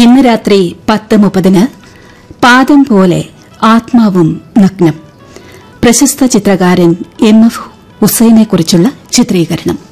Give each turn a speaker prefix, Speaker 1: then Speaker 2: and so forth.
Speaker 1: ഇന്ന് രാത്രി 10:30 പാദം പോലെ ആത്മാവും നഗ്നം. പ്രശസ്ത ചിത്രകാരൻ എം.എഫ്. ഹുസൈനെക്കുറിച്ചുള്ള ചിത്രീകരണം.